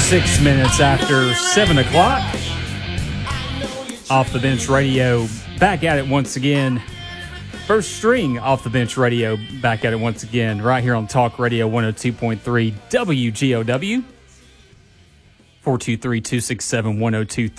6 minutes after 7 o'clock. Off the Bench Radio, back at it once again. First string Off the Bench Radio, back at it once again, right here on Talk Radio 102.3 WGOW. 423-267-1023,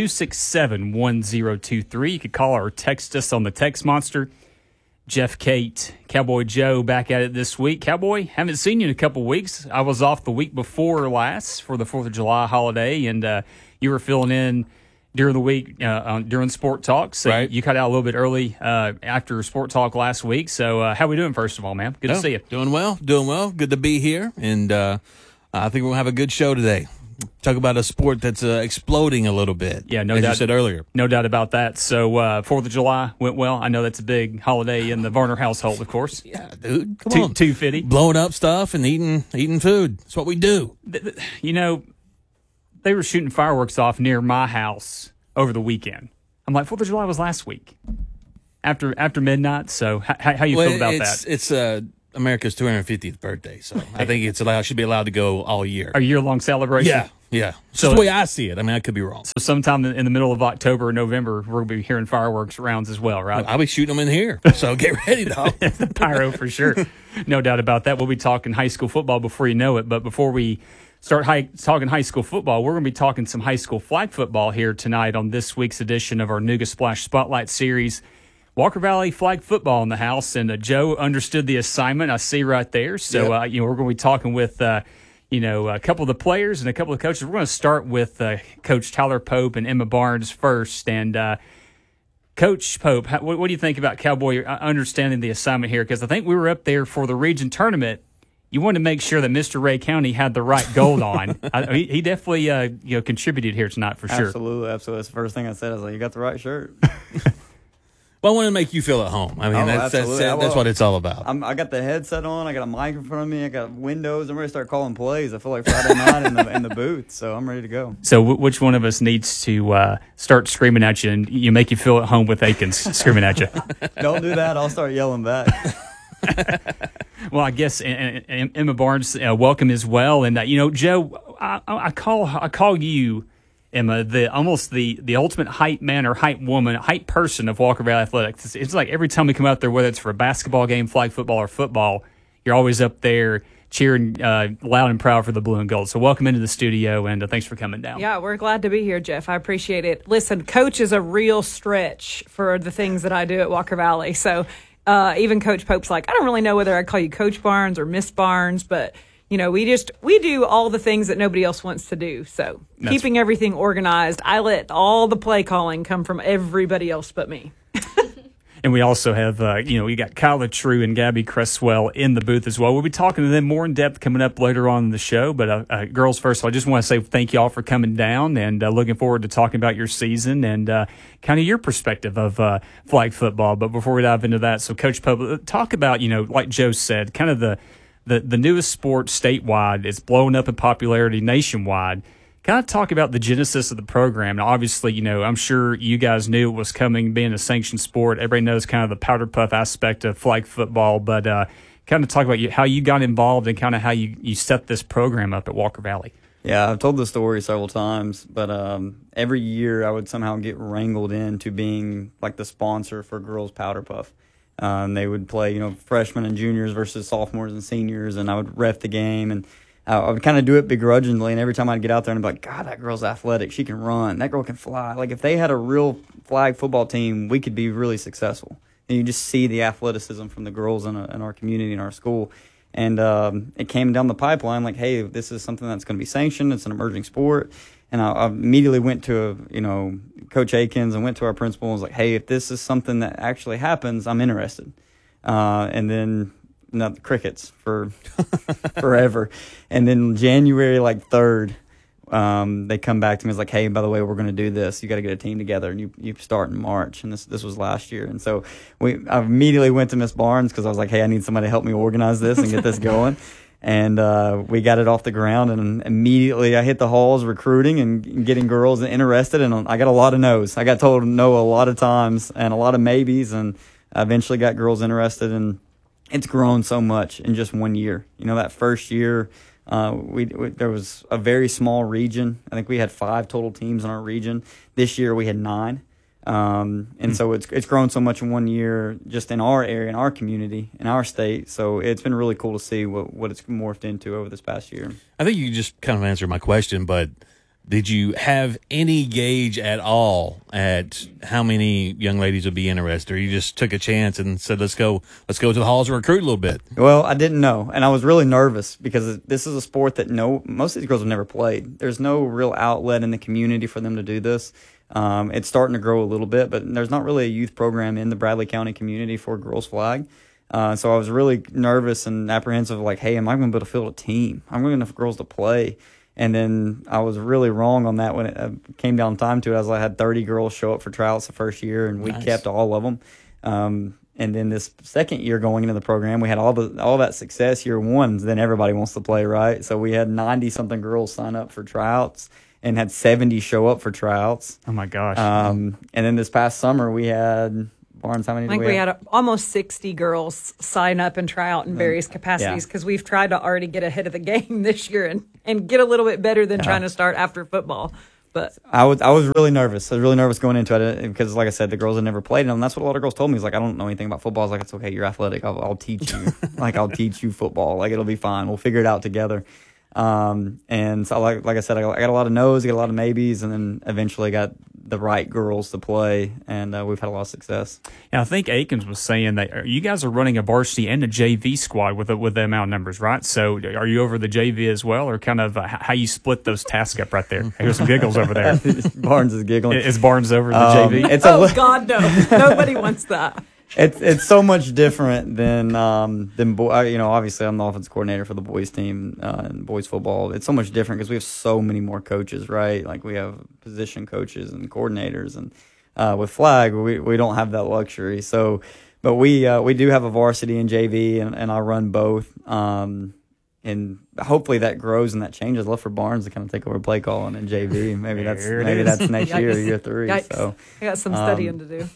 267-1023. You could call or text us on the text monster. Jeff, Kate, Cowboy Joe back at it this week. Cowboy, haven't seen you in a couple weeks. I was off the week before last for the 4th of July holiday, and you were filling in during the week during Sport Talk. So right. You cut out a little bit early after Sport Talk last week. So how we doing, first of all, man? Good to see you. Doing well. Good to be here, and I think we're going to have a good show today. Talk about a sport that's exploding a little bit. Yeah, no as doubt. you said earlier. No doubt about that. So 4th of July went well. I know that's a big holiday in the Varner household, of course. Yeah, dude. Come on. 250. Blowing up stuff and eating food. That's what we do. You know, they were shooting fireworks off near my house over the weekend. I'm like, 4th of July was last week after midnight. So how you feel about that? It's America's 250th birthday, so I think should be allowed to go all year. A year-long celebration? Yeah. So the way I see it. I mean, I could be wrong. So sometime in the middle of October or November, we're going to be hearing fireworks rounds as well, right? I'll be shooting them in here, so get ready, dog. The pyro for sure. No doubt about that. We'll be talking high school football before you know it, but before we start talking high school football, we're going to be talking some high school flag football here tonight on this week's edition of our Nooga Splash Spotlight Series. Walker Valley flag football in the house, and Joe understood the assignment. I see right there. So, yep. We're going to be talking with, a couple of the players and a couple of coaches. We're going to start with Coach Tyler Pope and Emma Barnes first. And Coach Pope, what do you think about Cowboy understanding the assignment here? Because I think we were up there for the region tournament. You wanted to make sure that Mr. Ray County had the right gold on. He definitely contributed here tonight for sure. Absolutely. That's the first thing I said. I was like, you got the right shirt. Well, I want to make you feel at home. I mean, that's what it's all about. I got the headset on. I got a mic in front of me. I got windows. I'm ready to start calling plays. I feel like Friday night in the booth, so I'm ready to go. So which one of us needs to start screaming at you and you make you feel at home with Akins screaming at you? Don't do that. I'll start yelling back. Well, I guess Emma Barnes, welcome as well. And, Joe, I call you, Emma, the ultimate hype man or hype woman, hype person of Walker Valley Athletics. It's like every time we come out there, whether it's for a basketball game, flag football, or football, you're always up there cheering loud and proud for the blue and gold. So welcome into the studio, and thanks for coming down. Yeah, we're glad to be here, Jeff. I appreciate it. Listen, coach is a real stretch for the things that I do at Walker Valley. So even Coach Pope's like, I don't really know whether I call you Coach Barnes or Miss Barnes, but we do all the things that nobody else wants to do. So keeping everything organized, I let all the play calling come from everybody else but me. And we also have, we got Kyla True and Gabby Cresswell in the booth as well. We'll be talking to them more in depth coming up later on in the show. But girls, first of all, I just want to say thank you all for coming down and looking forward to talking about your season and kind of your perspective of flag football. But before we dive into that, so Coach Pope, talk about, like Joe said, kind of the newest sport statewide. It's blowing up in popularity nationwide. Kind of talk about the genesis of the program. Now, obviously, I'm sure you guys knew it was coming, being a sanctioned sport. Everybody knows kind of the powder puff aspect of flag football, but kind of talk about how you got involved and kind of how you set this program up at Walker Valley. Yeah, I've told the story several times, but every year I would somehow get wrangled into being like the sponsor for girls powder puff. They would play, freshmen and juniors versus sophomores and seniors, and I would ref the game, and I would kind of do it begrudgingly, and every time I'd get out there and be like, God, that girl's athletic. She can run. That girl can fly. Like, if they had a real flag football team, we could be really successful. And you just see the athleticism from the girls in our community, in our school. And it came down the pipeline like, hey, this is something that's going to be sanctioned. It's an emerging sport. And I immediately went to, Coach Akins and went to our principal and was like, hey, if this is something that actually happens, I'm interested. And then not crickets for forever. And then January 3rd, they come back to me and was like, hey, by the way, we're going to do this. You got to get a team together, and you start in March. And this was last year. And so I immediately went to Miss Barnes because I was like, hey, I need somebody to help me organize this and get this going. And we got it off the ground, and immediately I hit the halls recruiting and getting girls interested. And I got a lot of no's. I got told no a lot of times and a lot of maybes, and I eventually got girls interested. And it's grown so much in just 1 year. That first year, There was a very small region. I think we had 5 total teams in our region. This year we had 9. And so it's grown so much in 1 year just in our area, in our community, in our state. So it's been really cool to see what it's morphed into over this past year. I think you just kind of answered my question, but did you have any gauge at all at how many young ladies would be interested, or you just took a chance and said, let's go to the halls and recruit a little bit? Well, I didn't know, and I was really nervous because this is a sport that most of these girls have never played. There's no real outlet in the community for them to do this. It's starting to grow a little bit, but there's not really a youth program in the Bradley County community for girls flag. So I was really nervous and apprehensive, like, hey, am I going to be able to field a team? I'm going to have girls to play. And then I was really wrong on that when it came down time to it. I had 30 girls show up for tryouts the first year, and we kept all of them. And then this second year going into the program, we had all that success year one. Then everybody wants to play, right? So we had 90-something girls sign up for tryouts and had 70 show up for tryouts. Oh, my gosh. And then this past summer we had... Barnes, how many I think we had almost 60 girls sign up and try out in various capacities because we've tried to already get ahead of the game this year and get a little bit better than trying to start after football. But I was really nervous. I was really nervous going into it because, like I said, the girls had never played, and that's what a lot of girls told me. It's like, I don't know anything about football. I was like, it's okay, you're athletic. I'll teach you. I'll teach you football. Like, it'll be fine. We'll figure it out together. And so, like I said, I got a lot of no's, I got a lot of maybes, and then eventually got the right girls to play, and we've had a lot of success. And I think Akins was saying that you guys are running a varsity and a JV squad with the amount of numbers, right? So are you over the JV as well, or kind of how you split those tasks up right there? Here's some giggles over there. Barnes is giggling. Is Barnes over the JV? God, no. Nobody wants that. It's so much different than obviously I'm the offensive coordinator for the boys team and boys football. It's so much different because we have so many more coaches, right? Like we have position coaches and coordinators, and with flag we don't have that luxury. So, but we do have a varsity and JV, and I run both. And hopefully that grows and that changes. I'd love for Barnes to kind of take over play calling in JV. Maybe that's next year 3. Yikes. So I got some studying to do.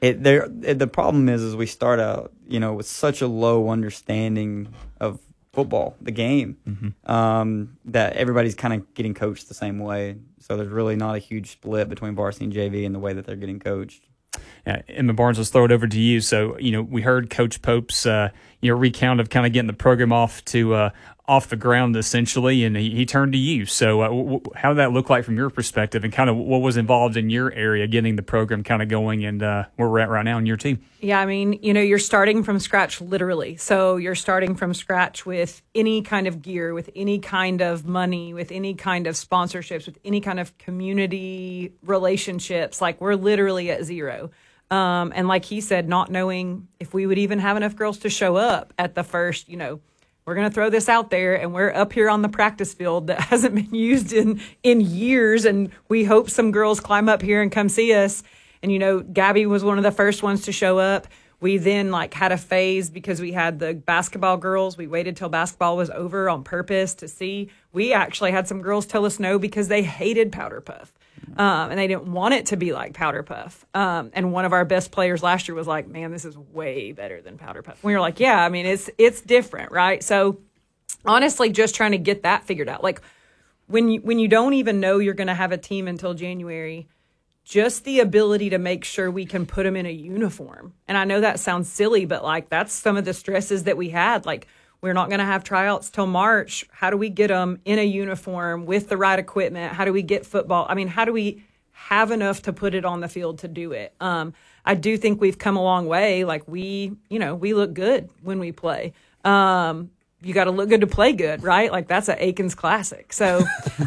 The problem is we start out, with such a low understanding of football, the game, that everybody's kind of getting coached the same way. So there's really not a huge split between varsity and JV in the way that they're getting coached. Yeah, Emma Barnes, let's throw it over to you. So, we heard Coach Pope's, recount of kind of getting the program off the ground essentially, and he turned to you. So how did that look like from your perspective, and kind of what was involved in your area getting the program kind of going, and where we're at right now in your team? Yeah, I mean, you're starting from scratch literally. So you're starting from scratch with any kind of gear, with any kind of money, with any kind of sponsorships, with any kind of community relationships. Like we're literally at zero. And like he said, not knowing if we would even have enough girls to show up at the first, we're going to throw this out there, and we're up here on the practice field that hasn't been used in years, and we hope some girls climb up here and come see us. And, Gabby was one of the first ones to show up. We then, had a phase because we had the basketball girls. We waited till basketball was over on purpose to see. We actually had some girls tell us no because they hated Powder Puff. And they didn't want it to be like Powder Puff. And one of our best players last year was like, man, this is way better than Powder Puff. We were like, yeah, I mean, it's different, right? So honestly, just trying to get that figured out. Like when you don't even know you're going to have a team until January, just the ability to make sure we can put them in a uniform. And I know that sounds silly, but that's some of the stresses that we had. Like, we're not going to have tryouts till March. How do we get them in a uniform with the right equipment? How do we get football? I mean, how do we have enough to put it on the field to do it? I do think we've come a long way. Like we look good when we play. You got to look good to play good, right? Like that's an Akins classic. So,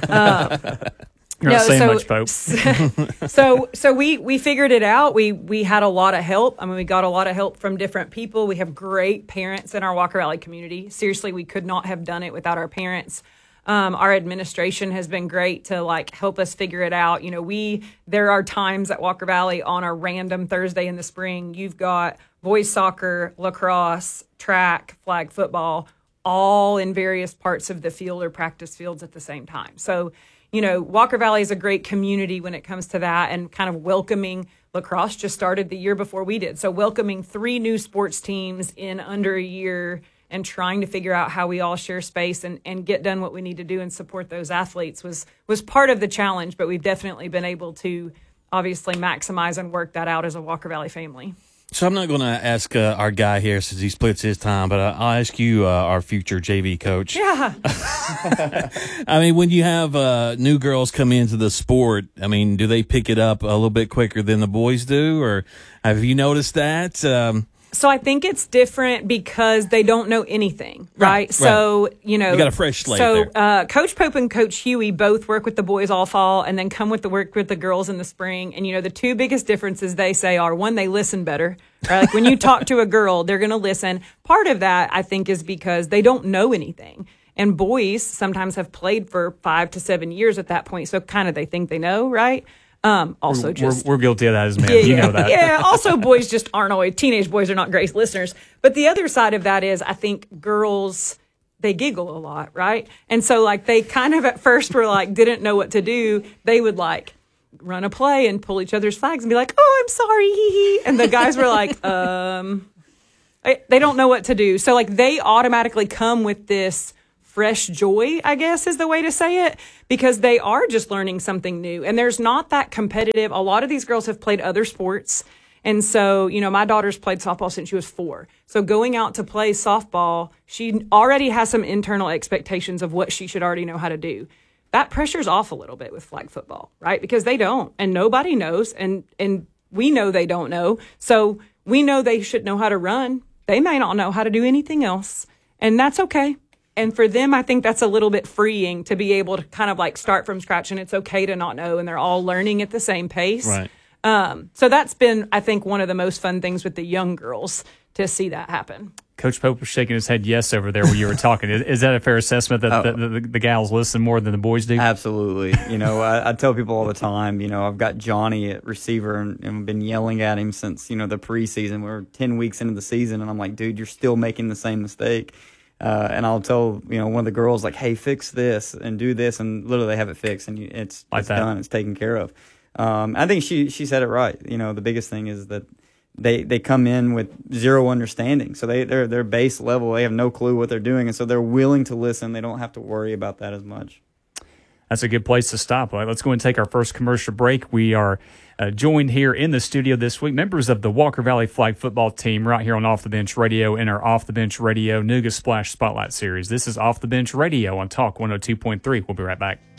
You're not saying much, Pope. So we figured it out. We had a lot of help. I mean, we got a lot of help from different people. We have great parents in our Walker Valley community. Seriously, we could not have done it without our parents. Our administration has been great to help us figure it out. There are times at Walker Valley on a random Thursday in the spring, you've got boys soccer, lacrosse, track, flag football, all in various parts of the field or practice fields at the same time. So, Walker Valley is a great community when it comes to that, and kind of welcoming. Lacrosse just started the year before we did. So welcoming 3 new sports teams in under a year and trying to figure out how we all share space and get done what we need to do and support those athletes was part of the challenge, but we've definitely been able to obviously maximize and work that out as a Walker Valley family. So I'm not going to ask our guy here since he splits his time, but I'll ask you, our future JV coach. Yeah. I mean, when you have new girls come into the sport, I mean, do they pick it up a little bit quicker than the boys do, or have you noticed that? So I think it's different because they don't know anything, right? So, you know. You got a fresh slate there. Coach Pope and Coach Huey both work with the boys all fall and then come with the work with the girls in the spring. And, you know, the two biggest differences they say are, one, they listen better, right? Like when you talk to a girl, they're going to listen. Part of that, I think, is because they don't know anything. And boys sometimes have played for 5 to 7 years at that point. So kind of they think they know, right? Also, we're guilty of that as men. You know that. Yeah. Also, boys just aren't always. Teenage boys are not great listeners. But the other side of that is, I think girls, they giggle a lot, right? And so, like, they kind of at first were like didn't know what to do. They would like run a play and pull each other's flags and be like, "Oh, I'm sorry, hee hee." And the guys were like, they don't know what to do. So, like, they automatically come with this fresh joy, I guess is the way to say it, because they are just learning something new. And there's not that competitive. A lot of these girls have played other sports. And so, you know, my daughter's played softball since she was 4. So going out to play softball, she already has some internal expectations of what she should already know how to do. That pressure's off a little bit with flag football, right? Because they don't, and nobody knows, and we know they don't know. So we know they should know how to run. They may not know how to do anything else, and that's okay. And for them, I think that's a little bit freeing to be able to kind of like start from scratch, and it's okay to not know, and they're all learning at the same pace. Right. So that's been, I think, one of the most fun things with the young girls to see that happen. Coach Pope was shaking his head yes over there when you were talking. Is that a fair assessment that the gals listen more than the boys do? Absolutely. You know, I tell people all the time, you know, I've got Johnny at receiver and I've been yelling at him since, you know, the preseason. We're 10 weeks into the season, and I'm like, dude, you're still making the same mistake. And I'll tell, you know, one of the girls, like, hey, fix this and do this, and literally they have it fixed, and it's done, it's taken care of. I think she said it right. You know, the biggest thing is that they come in with zero understanding. So they're base level. They have no clue what they're doing, and so they're willing to listen. They don't have to worry about that as much. That's a good place to stop. All right, let's go and take our first commercial break. We are joined here in the studio this week, members of the Walker Valley Flag Football team right here on Off the Bench Radio in our Off the Bench Radio Nooga Splash Spotlight Series. This is Off the Bench Radio on Talk 102.3. We'll be right back.